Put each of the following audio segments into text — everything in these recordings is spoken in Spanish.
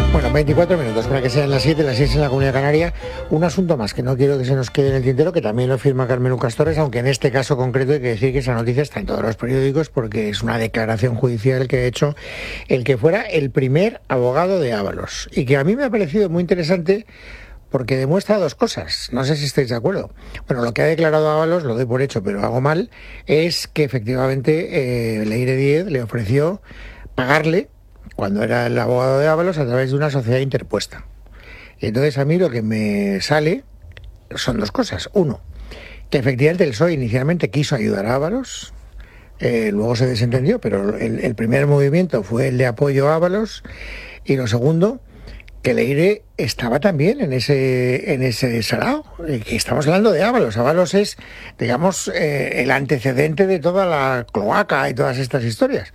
Bueno, 24 minutos para que sean las 7, las 6 en la Comunidad Canaria. Un asunto más que no quiero que se nos quede en el tintero, que también lo firma Carmen Lucas Torres, aunque en este caso concreto hay que decir que esa noticia está en todos los periódicos porque es una declaración judicial que ha hecho el que fuera el primer abogado de Ábalos y que a mí me ha parecido muy interesante porque demuestra dos cosas. No sé si estáis de acuerdo. Bueno, lo que ha declarado Ábalos, lo doy por hecho, pero hago mal, es que efectivamente Leire Díez le ofreció pagarle cuando era el abogado de Ábalos a través de una sociedad interpuesta. Y entonces a mí lo que me sale son dos cosas. Uno, que efectivamente el PSOE inicialmente quiso ayudar a Ábalos, luego se desentendió, pero el primer movimiento fue el de apoyo a Ábalos, y lo segundo, que Leire estaba también en ese sarao, que estamos hablando de Ábalos. Ábalos es, digamos, el antecedente de toda la cloaca y todas estas historias.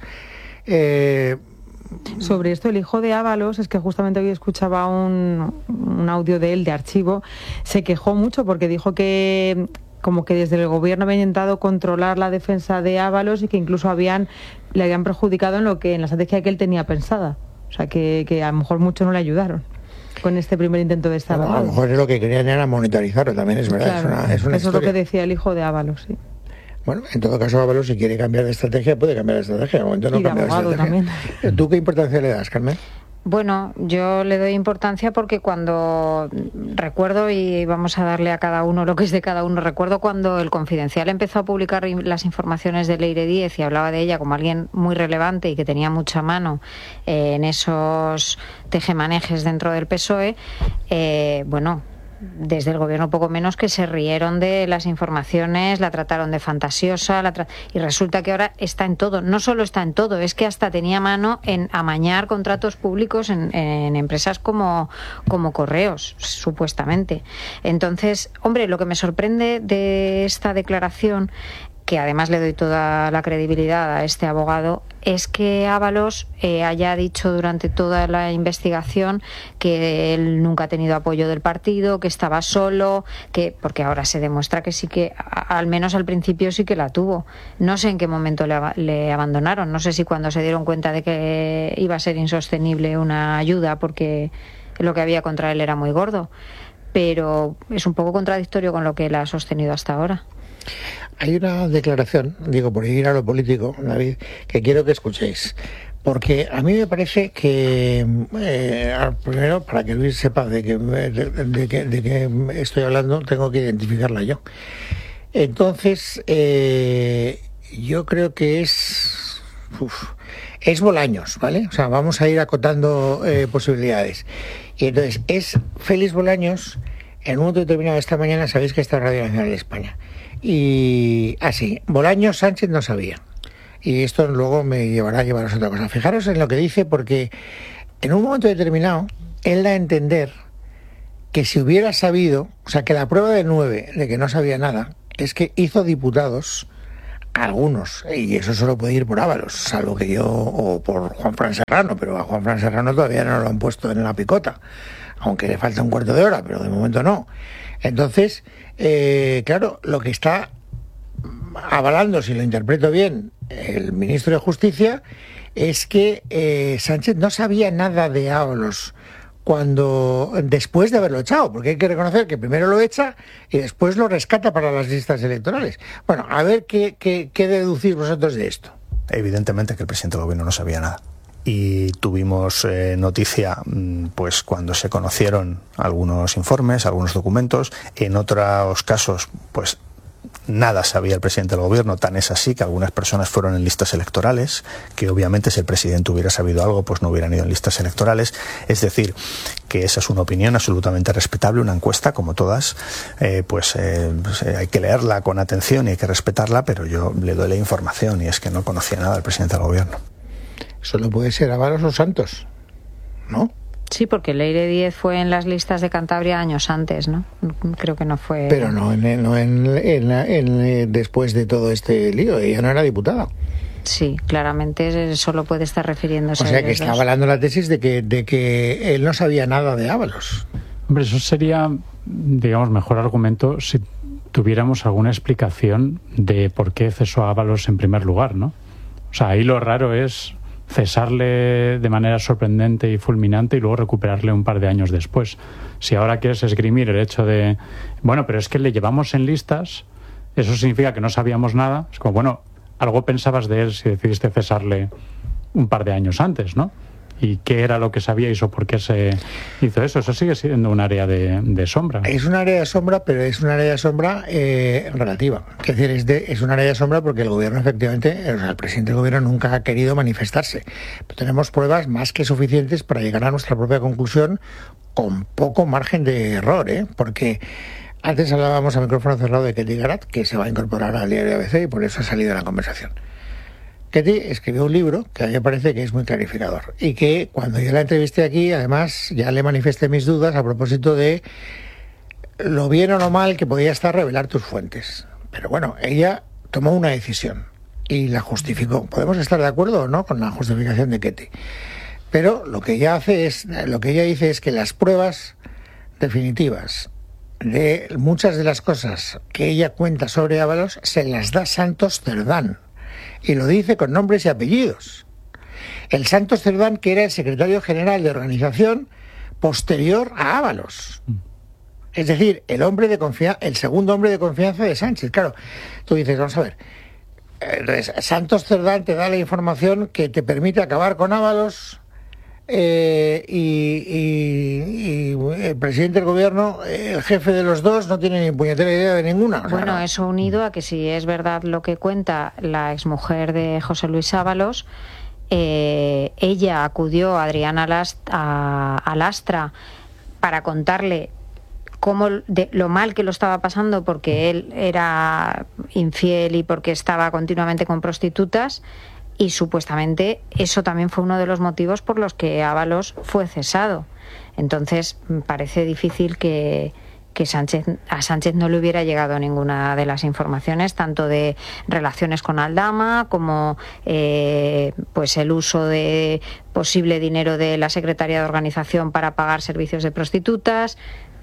Sobre esto, el hijo de Ábalos, es que justamente hoy escuchaba un audio de él de archivo, se quejó mucho porque dijo que como que desde el gobierno había intentado controlar la defensa de Ábalos y que incluso le habían perjudicado en la estrategia que él tenía pensada. O sea, que a lo mejor mucho no le ayudaron con este primer intento de esta abogado. A lo mejor lo que querían era monetarizarlo, también es verdad. Claro, es una eso es lo que decía el hijo de Ábalos, sí. Bueno, en todo caso, Ábalos, si quiere cambiar de estrategia, puede cambiar de estrategia. De momento no cambia de estrategia. También. ¿Tú qué importancia le das, Carmen? Bueno, yo le doy importancia porque cuando recuerdo, y vamos a darle a cada uno lo que es de cada uno, recuerdo cuando El Confidencial empezó a publicar las informaciones de Leire Díez y hablaba de ella como alguien muy relevante y que tenía mucha mano en esos tejemanejes dentro del PSOE, desde el gobierno poco menos que se rieron de las informaciones, la trataron de fantasiosa, y resulta que ahora está en todo. No solo está en todo, es que hasta tenía mano en amañar contratos públicos en empresas como Correos, supuestamente. Entonces, hombre, lo que me sorprende de esta declaración, que además le doy toda la credibilidad a este abogado, es que Ábalos haya dicho durante toda la investigación que él nunca ha tenido apoyo del partido, que estaba solo, porque ahora se demuestra que sí que, al menos al principio sí que la tuvo. No sé en qué momento le abandonaron, no sé si cuando se dieron cuenta de que iba a ser insostenible una ayuda porque lo que había contra él era muy gordo, pero es un poco contradictorio con lo que él ha sostenido hasta ahora. Hay una declaración, digo, por ir a lo político, David, que quiero que escuchéis. Porque a mí me parece que, primero, para que Luis sepa de qué estoy hablando, tengo que identificarla yo. Entonces, yo creo que es Bolaños, ¿vale? O sea, vamos a ir acotando posibilidades. Y entonces, es Félix Bolaños, en un momento determinado esta mañana, sabéis que está en Radio Nacional de España. Y así, Bolaños Sánchez no sabía. Y esto luego me llevará a llevaros a otra cosa. Fijaros en lo que dice, porque en un momento determinado, él da a entender que si hubiera sabido, o sea, que la prueba de 9 de que no sabía nada, es que hizo diputados algunos, y eso solo puede ir por Ábalos, salvo que yo, o por Juanfran Serrano, pero a Juanfran Serrano todavía no lo han puesto en la picota, aunque le falta un cuarto de hora, pero de momento no. Entonces, claro, lo que está avalando, si lo interpreto bien, el ministro de Justicia, es que Sánchez no sabía nada de Ábalos después de haberlo echado, porque hay que reconocer que primero lo echa y después lo rescata para las listas electorales. Bueno, a ver qué deducís vosotros de esto. Evidentemente que el presidente del gobierno no sabía nada. Y tuvimos noticia pues cuando se conocieron algunos informes, algunos documentos. En otros casos, pues nada sabía el presidente del gobierno, tan es así que algunas personas fueron en listas electorales, que obviamente si el presidente hubiera sabido algo, pues no hubieran ido en listas electorales. Es decir, que esa es una opinión absolutamente respetable, una encuesta, como todas, hay que leerla con atención y hay que respetarla, pero yo le doy la información y es que no conocía nada del presidente del gobierno. Solo puede ser Ábalos o Santos, ¿no? Sí, porque Leire Díez fue en las listas de Cantabria años antes, ¿no? Creo que no fue... Pero no después de todo este lío, ella no era diputada. Sí, claramente solo puede estar refiriéndose a... O sea, que está avalando la tesis de que él no sabía nada de Ábalos. Hombre, eso sería, digamos, mejor argumento si tuviéramos alguna explicación de por qué cesó a Ábalos en primer lugar, ¿no? O sea, ahí lo raro es cesarle de manera sorprendente y fulminante y luego recuperarle un par de años después. Si ahora quieres esgrimir el hecho de, bueno, pero es que le llevamos en listas, eso significa que no sabíamos nada. Es como, bueno, algo pensabas de él si decidiste cesarle un par de años antes, ¿no? ¿Y qué era lo que sabíais o por qué se hizo eso? Eso sigue siendo un área de sombra. Es un área de sombra, pero es un área de sombra relativa. Es decir, es un área de sombra porque el gobierno, efectivamente, el presidente del gobierno nunca ha querido manifestarse. Pero tenemos pruebas más que suficientes para llegar a nuestra propia conclusión con poco margen de error, porque antes hablábamos a micrófono cerrado de Ketty Garat, que se va a incorporar al diario ABC y por eso ha salido en la conversación. Ketty escribió un libro que a mí me parece que es muy clarificador y que cuando yo la entrevisté aquí, además, ya le manifesté mis dudas a propósito de lo bien o lo mal que podía estar revelar tus fuentes. Pero bueno, ella tomó una decisión y la justificó. Podemos estar de acuerdo o no con la justificación de Ketty, pero lo que ella dice es que las pruebas definitivas de muchas de las cosas que ella cuenta sobre Ábalos se las da Santos Cerdán. Y lo dice con nombres y apellidos. El Santos Cerdán, que era el secretario general de organización posterior a Ábalos. Es decir, el segundo hombre de confianza de Sánchez. Claro, tú dices, vamos a ver, Santos Cerdán te da la información que te permite acabar con Ábalos y el presidente del gobierno, el jefe de los dos, no tiene ni puñetera idea de ninguna. O sea, bueno, no. Eso unido a que si es verdad lo que cuenta la exmujer de José Luis Ábalos, ella acudió a Adriana Lastra para contarle lo mal que lo estaba pasando porque él era infiel y porque estaba continuamente con prostitutas. Y supuestamente eso también fue uno de los motivos por los que Ábalos fue cesado. Entonces parece difícil que a Sánchez no le hubiera llegado ninguna de las informaciones, tanto de relaciones con Aldama como pues el uso de posible dinero de la secretaria de organización para pagar servicios de prostitutas.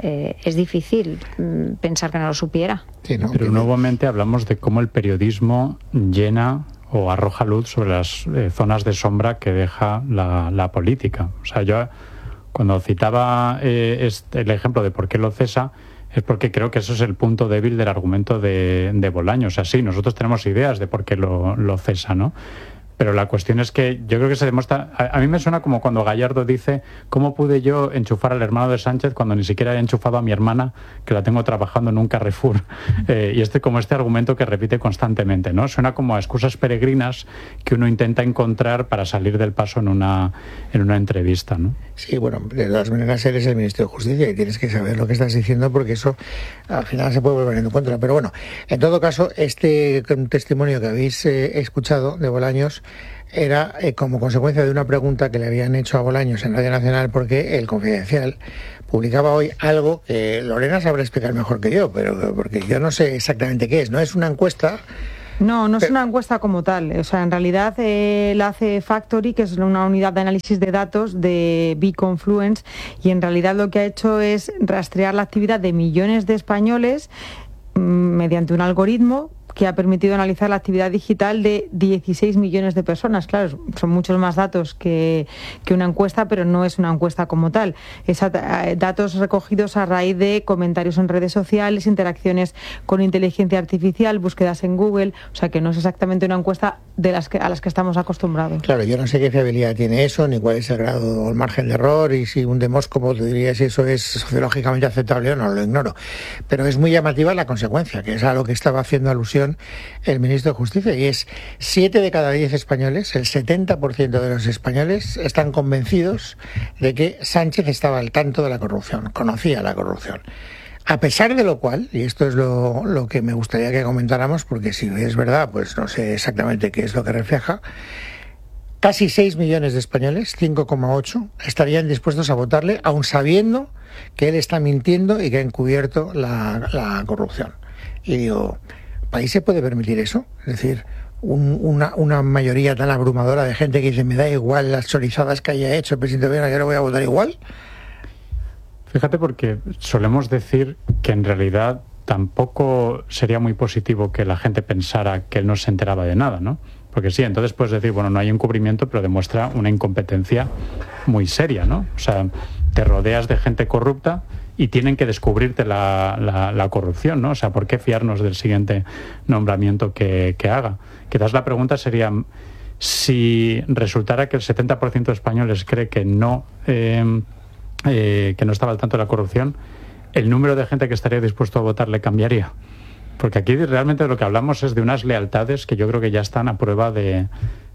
Es difícil pensar que no lo supiera. Sí, ¿no? Pero nuevamente hablamos de cómo el periodismo llena o arroja luz sobre las zonas de sombra que deja la política. O sea, yo cuando citaba el ejemplo de por qué lo cesa, es porque creo que eso es el punto débil del argumento de Bolaños. O sea, sí, nosotros tenemos ideas de por qué lo cesa, ¿no? Pero la cuestión es que yo creo que se demuestra... A mí me suena como cuando Gallardo dice ¿cómo pude yo enchufar al hermano de Sánchez cuando ni siquiera he enchufado a mi hermana, que la tengo trabajando en un Carrefour? Y como este argumento que repite constantemente, ¿no? Suena como a excusas peregrinas que uno intenta encontrar para salir del paso en una entrevista, ¿no? Sí, bueno, de todas maneras eres el ministro de Justicia y tienes que saber lo que estás diciendo porque eso al final se puede volver en contra. Pero bueno, en todo caso, este testimonio que habéis escuchado de Bolaños era como consecuencia de una pregunta que le habían hecho a Bolaños en Radio Nacional porque El Confidencial publicaba hoy algo que Lorena sabrá explicar mejor que yo, pero porque yo no sé exactamente qué es. No es una encuesta. No es una encuesta como tal. O sea, en realidad la hace Factory, que es una unidad de análisis de datos de Bconfluence, y en realidad lo que ha hecho es rastrear la actividad de millones de españoles mediante un algoritmo que ha permitido analizar la actividad digital de 16 millones de personas. Claro, son muchos más datos que una encuesta, pero no es una encuesta como tal. Es datos recogidos a raíz de comentarios en redes sociales, interacciones con inteligencia artificial, búsquedas en Google. O sea, que no es exactamente una encuesta a las que estamos acostumbrados. Claro, yo no sé qué fiabilidad tiene eso, ni cuál es el grado o el margen de error, y si un demóscopo te diría si eso es sociológicamente aceptable o no, lo ignoro. Pero es muy llamativa la consecuencia, que es a lo que estaba haciendo alusión el ministro de Justicia, y es 7 de cada 10 españoles, el 70% de los españoles están convencidos de que Sánchez estaba al tanto de la corrupción, conocía la corrupción. A pesar de lo cual, y esto es lo que me gustaría que comentáramos, porque si es verdad, pues no sé exactamente qué es lo que refleja, casi 6 millones de españoles, 5,8, estarían dispuestos a votarle, aun sabiendo que él está mintiendo y que ha encubierto la corrupción. Y digo, ¿país se puede permitir eso? Es decir, una mayoría tan abrumadora de gente que dice, me da igual las chorizadas que haya hecho el presidente Gobierno, yo no voy a votar igual. Fíjate, porque solemos decir que en realidad tampoco sería muy positivo que la gente pensara que él no se enteraba de nada, ¿no? Porque sí, entonces puedes decir, bueno, no hay encubrimiento, pero demuestra una incompetencia muy seria, ¿no? O sea, te rodeas de gente corrupta y tienen que descubrirte la corrupción, ¿no? O sea, ¿por qué fiarnos del siguiente nombramiento que haga? Quizás la pregunta sería, si resultara que el 70% de españoles cree que no estaba al tanto de la corrupción, ¿el número de gente que estaría dispuesto a votar le cambiaría? Porque aquí realmente de lo que hablamos es de unas lealtades que yo creo que ya están a prueba de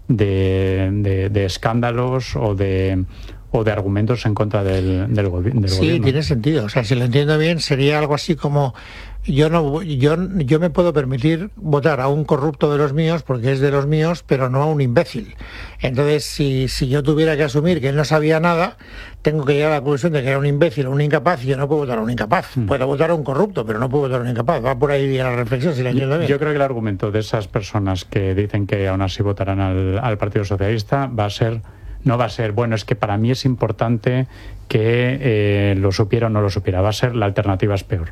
escándalos o de argumentos en contra del gobierno. Sí, tiene sentido. O sea, si lo entiendo bien, sería algo así como yo me puedo permitir votar a un corrupto de los míos porque es de los míos, pero no a un imbécil. Entonces, si yo tuviera que asumir que él no sabía nada, tengo que llegar a la conclusión de que era un imbécil o un incapaz, y yo no puedo votar a un incapaz. Puedo votar a un corrupto, pero no puedo votar a un incapaz. Va por ahí la reflexión, si la entiendo bien. Yo creo que el argumento de esas personas que dicen que aún así votarán al Partido Socialista no va a ser, bueno, es que para mí es importante que lo supiera o no lo supiera. Va a ser, la alternativa es peor.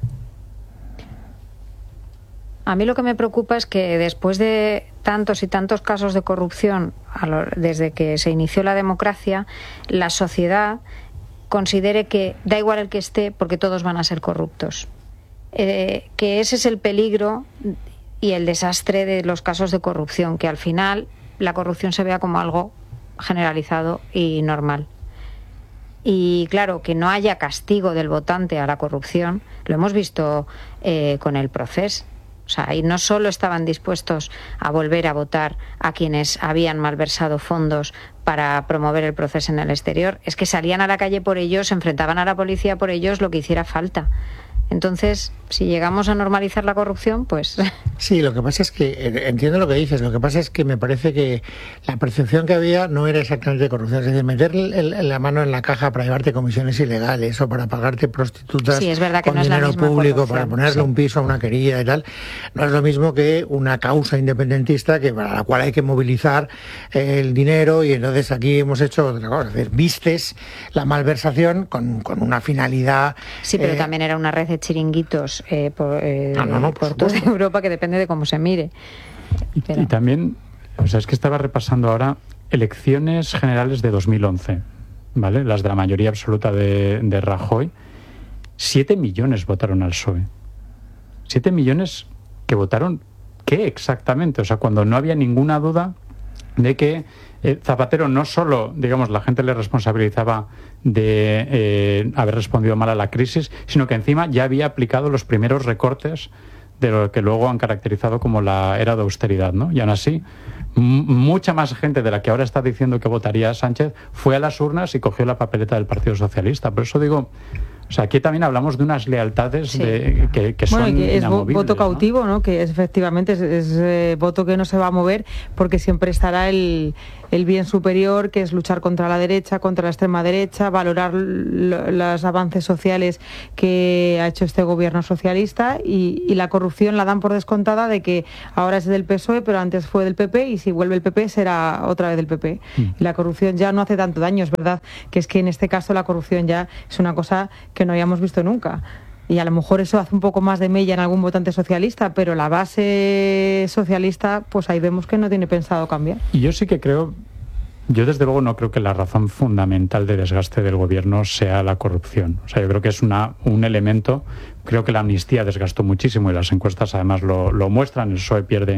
A mí lo que me preocupa es que después de tantos y tantos casos de corrupción desde que se inició la democracia, la sociedad considere que da igual el que esté porque todos van a ser corruptos. Que ese es el peligro y el desastre de los casos de corrupción, que al final la corrupción se vea como algo generalizado y normal. Y claro, que no haya castigo del votante a la corrupción, lo hemos visto con el Procés. O sea, y no solo estaban dispuestos a volver a votar a quienes habían malversado fondos para promover el proceso en el exterior, es que salían a la calle por ellos, se enfrentaban a la policía por ellos, lo que hiciera falta. Entonces, si llegamos a normalizar la corrupción, pues... Sí, lo que pasa es que, entiendo lo que dices, lo que pasa es que me parece que la percepción que había no era exactamente corrupción, es decir, meter la mano en la caja para llevarte comisiones ilegales o para pagarte prostitutas, sí, es verdad que con no dinero es la misma público, para ponerle un piso a una querida y tal, no es lo mismo que una causa independentista para la cual hay que movilizar el dinero, y entonces aquí hemos hecho otra cosa, es decir, vistes la malversación con una finalidad... Sí, pero también era una red de chiringuitos por toda Europa, que depende de cómo se mire. Y también, o sea, es que estaba repasando ahora elecciones generales de 2011, ¿vale? Las de la mayoría absoluta de Rajoy. 7 millones votaron al PSOE. 7 millones que votaron, ¿qué exactamente? O sea, cuando no había ninguna duda de que Zapatero no solo, digamos, la gente le responsabilizaba de haber respondido mal a la crisis, sino que encima ya había aplicado los primeros recortes de lo que luego han caracterizado como la era de austeridad, ¿no? Y aún así, mucha más gente de la que ahora está diciendo que votaría a Sánchez fue a las urnas y cogió la papeleta del Partido Socialista. Por eso digo... O sea, aquí también hablamos de unas lealtades sí, que son bueno, y que es inamovibles, voto cautivo, ¿no? Que efectivamente es voto que no se va a mover, porque siempre estará el bien superior, que es luchar contra la derecha, contra la extrema derecha, valorar los avances sociales que ha hecho este gobierno socialista, y la corrupción la dan por descontada de que ahora es del PSOE, pero antes fue del PP, y si vuelve el PP será otra vez del PP. Y la corrupción ya no hace tanto daño, es verdad que es que en este caso la corrupción ya es una cosa que no habíamos visto nunca. Y a lo mejor eso hace un poco más de mella en algún votante socialista, pero la base socialista, pues ahí vemos que no tiene pensado cambiar. Y yo sí que creo, yo desde luego no creo que la razón fundamental de desgaste del gobierno sea la corrupción. O sea, yo creo que es un elemento. Creo que la amnistía desgastó muchísimo, y las encuestas además lo muestran. El PSOE pierde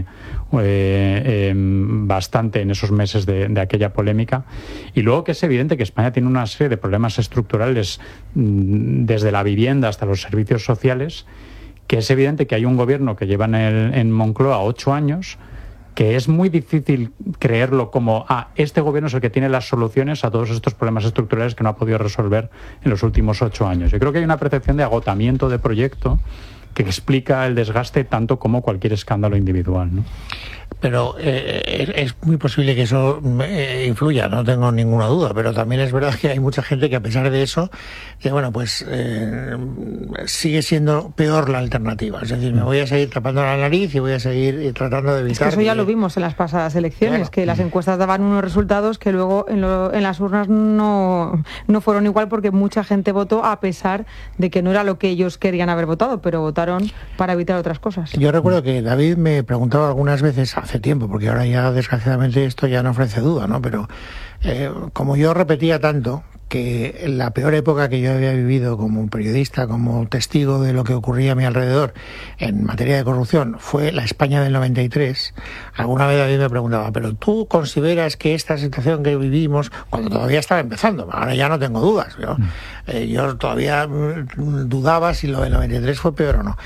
bastante en esos meses de aquella polémica. Y luego que es evidente que España tiene una serie de problemas estructurales, desde la vivienda hasta los servicios sociales, que es evidente que hay un gobierno que lleva en Moncloa 8 años, que es muy difícil creerlo como este gobierno es el que tiene las soluciones a todos estos problemas estructurales que no ha podido resolver en los últimos 8 años. Yo creo que hay una percepción de agotamiento de proyecto que explica el desgaste tanto como cualquier escándalo individual, ¿no? Pero es muy posible que eso influya, no tengo ninguna duda, pero también es verdad que hay mucha gente que, a pesar de eso, que bueno, pues sigue siendo peor la alternativa. Es decir, me voy a seguir tapando la nariz y voy a seguir tratando de evitar... Es que eso ya lo vimos en las pasadas elecciones, claro, que las encuestas daban unos resultados que luego en las urnas no fueron igual, porque mucha gente votó a pesar de que no era lo que ellos querían haber votado, pero votaron para evitar otras cosas. Yo recuerdo que David me preguntaba algunas veces, hace tiempo, porque ahora ya desgraciadamente esto ya no ofrece duda, ¿no? Pero como yo repetía tanto que la peor época que yo había vivido como periodista, como testigo de lo que ocurría a mi alrededor en materia de corrupción, fue la España del 93, alguna vez David me preguntaba, ¿pero tú consideras que esta situación que vivimos, cuando todavía estaba empezando, ahora ya no tengo dudas, yo todavía dudaba si lo del 93 fue peor o no?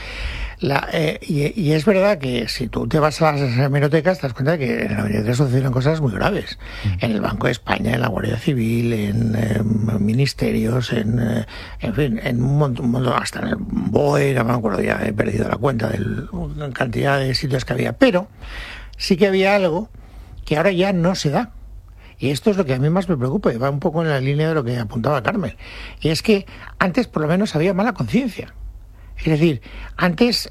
Y es verdad que si tú te vas a las hemerotecas te das cuenta de que en el 93 sucedieron cosas muy graves. En el Banco de España, en la Guardia Civil, en ministerios, en fin, en un montón, hasta en el BOE, no me acuerdo, ya he perdido la cuenta de la cantidad de sitios que había. Pero sí que había algo que ahora ya no se da. Y esto es lo que a mí más me preocupa y va un poco en la línea de lo que apuntaba Carmen. Y es que antes por lo menos había mala conciencia. Es decir, antes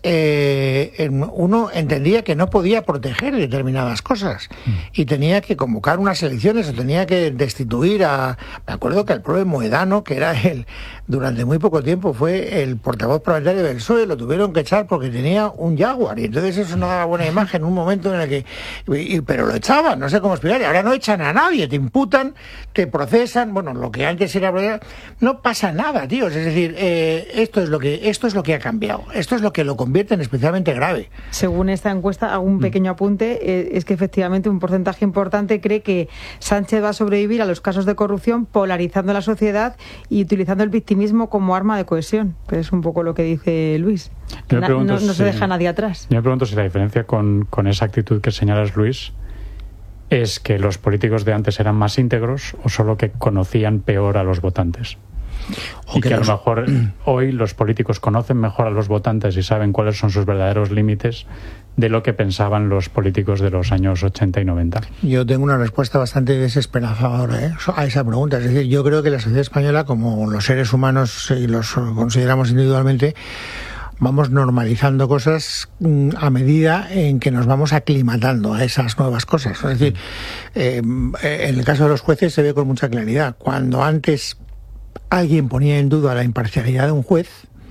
uno entendía que no podía proteger determinadas cosas y tenía que convocar unas elecciones o tenía que destituir a... Me acuerdo que al propio Moedano, que era durante muy poco tiempo fue el portavoz parlamentario del PSOE, lo tuvieron que echar porque tenía un Jaguar y entonces eso no daba buena imagen en un momento en el que... pero lo echaban, no sé cómo explicar, y ahora no echan a nadie, te imputan, te procesan, bueno, lo que antes era... No pasa nada, tíos, es decir, esto es lo que ha cambiado. Esto es lo que lo convierte en especialmente grave. Según esta encuesta, hago un pequeño apunte, es que efectivamente un porcentaje importante cree que Sánchez va a sobrevivir a los casos de corrupción polarizando la sociedad y utilizando el victimismo como arma de cohesión. Pero es un poco lo que dice Luis. No se deja nadie atrás. Yo me pregunto si la diferencia con esa actitud que señalas, Luis, es que los políticos de antes eran más íntegros o solo que conocían peor a los votantes. Y que a lo mejor hoy los políticos conocen mejor a los votantes y saben cuáles son sus verdaderos límites de lo que pensaban los políticos de los años 80 y 90. Yo tengo una respuesta bastante desesperanzadora a esa pregunta. Es decir, yo creo que la sociedad española, como los seres humanos y los consideramos individualmente, vamos normalizando cosas a medida en que nos vamos aclimatando a esas nuevas cosas. Es decir, en el caso de los jueces se ve con mucha claridad. Cuando antes alguien ponía en duda la imparcialidad de un juez,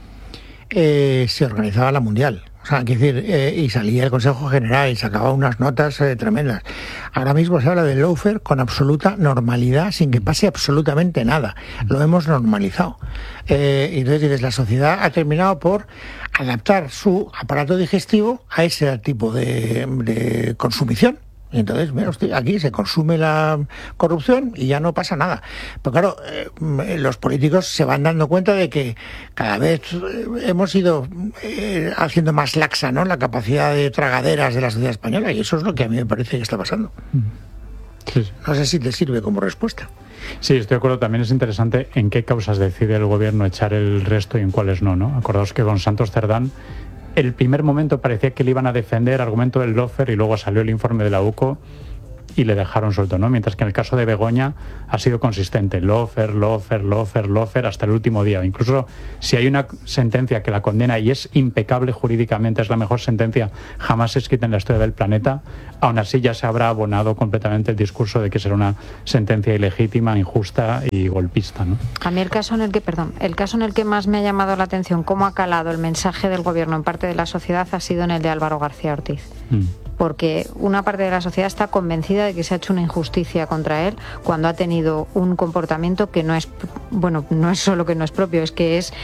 se organizaba la Mundial. O sea, quiero decir, y salía el Consejo General y sacaba unas notas tremendas. Ahora mismo se habla del lawfare con absoluta normalidad, sin que pase absolutamente nada. Lo hemos normalizado. Y entonces la sociedad ha terminado por adaptar su aparato digestivo a ese tipo de consumición. Y entonces, mira usted, aquí se consume la corrupción y ya no pasa nada. Pero claro, los políticos se van dando cuenta de que cada vez hemos ido haciendo más laxa, ¿no?, la capacidad de tragaderas de la sociedad española, y eso es lo que a mí me parece que está pasando. Sí. No sé si te sirve como respuesta. Sí, estoy de acuerdo. También es interesante en qué causas decide el gobierno echar el resto y en cuáles no, ¿no? Acordaos que con Santos Cerdán el primer momento parecía que le iban a defender argumento del lawfare y luego salió el informe de la UCO y le dejaron suelto, ¿no? Mientras que en el caso de Begoña ha sido consistente, lawfare hasta el último día. Incluso si hay una sentencia que la condena y es impecable jurídicamente, es la mejor sentencia jamás escrita en la historia del planeta, aún así ya se habrá abonado completamente el discurso de que será una sentencia ilegítima, injusta y golpista, ¿no? A mí el caso en el que más me ha llamado la atención cómo ha calado el mensaje del gobierno en parte de la sociedad ha sido en el de Álvaro García Ortiz. Porque una parte de la sociedad está convencida de que se ha hecho una injusticia contra él cuando ha tenido un comportamiento que no es solo que no es propio, es que es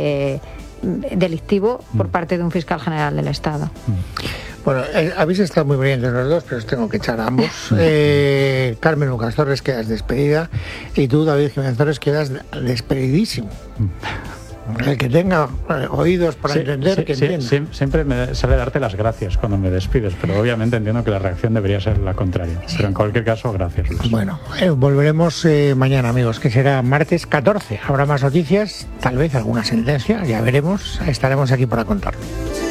delictivo por parte de un fiscal general del Estado. Bueno, habéis estado muy brillantes los dos, pero os tengo que echar a ambos. Carmen Lucas Torres, quedas despedida, y tú, David Jiménez Torres, quedas despedidísimo. El que tenga oídos para entender, que entienda. Siempre me sale darte las gracias cuando me despides, pero obviamente entiendo que la reacción debería ser la contraria. Sí. Pero en cualquier caso, gracias, Luis. Bueno, volveremos mañana, amigos, que será martes 14. Habrá más noticias, tal vez alguna sentencia, ya veremos. Estaremos aquí para contarlo.